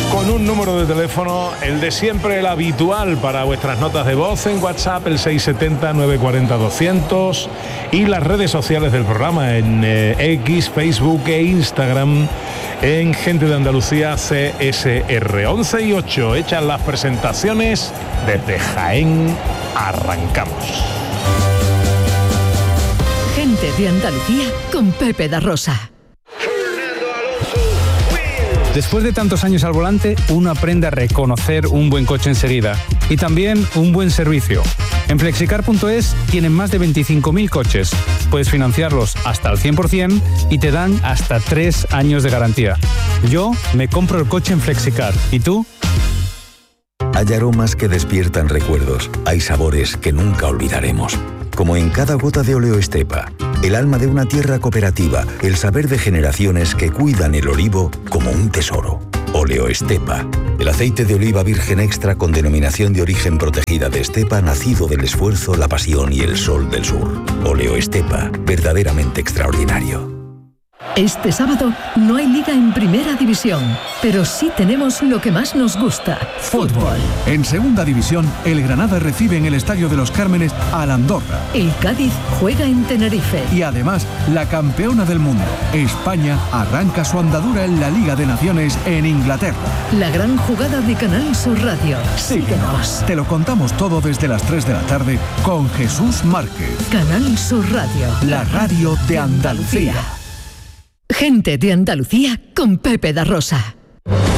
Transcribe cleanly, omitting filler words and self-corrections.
con un número de teléfono, el de siempre, el habitual para vuestras notas de voz en WhatsApp, el 670-940-200, y las redes sociales del programa en X, Facebook e Instagram en Gente de Andalucía CSR. 11 y 8, hechas las presentaciones, desde Jaén arrancamos. Gente de Andalucía con Pepe da Rosa. Después de tantos años al volante, uno aprende a reconocer un buen coche enseguida y también un buen servicio. En Flexicar.es tienen más de 25.000 coches. Puedes financiarlos hasta el 100% y te dan hasta 3 años de garantía. Yo me compro el coche en Flexicar. ¿Y tú? Hay aromas que despiertan recuerdos. Hay sabores que nunca olvidaremos. Como en cada gota de Oleo Estepa, el alma de una tierra cooperativa, el saber de generaciones que cuidan el olivo como un tesoro. Oleo Estepa, el aceite de oliva virgen extra con denominación de origen protegida de Estepa, nacido del esfuerzo, la pasión y el sol del sur. Oleo Estepa, verdaderamente extraordinario. Este sábado no hay liga en primera división, pero sí tenemos lo que más nos gusta, fútbol. En segunda división, el Granada recibe en el Estadio de los Cármenes al Andorra. El Cádiz juega en Tenerife. Y además, la campeona del mundo, España, arranca su andadura en la Liga de Naciones en Inglaterra. La gran jugada de Canal Sur Radio. Síguenos. Te lo contamos todo desde las 3 de la tarde con Jesús Márquez. Canal Sur Radio. La radio de Andalucía. Gente de Andalucía con Pepe da Rosa.